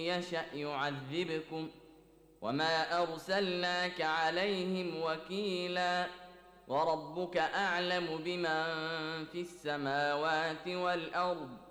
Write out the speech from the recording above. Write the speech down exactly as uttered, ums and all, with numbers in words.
يشأ يعذبكم وما أرسلناك عليهم وكيلا وربك أعلم بمن في السماوات والأرض